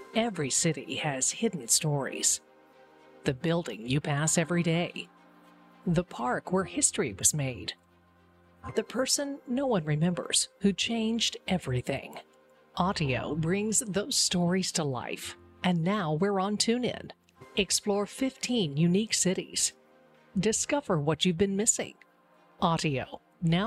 Every city has hidden stories. The building you pass every day. The park where history was made. The person no one remembers who changed everything. Audio brings those stories to life. And now we're on TuneIn. Explore 15 unique cities. Discover what you've been missing. Audio, now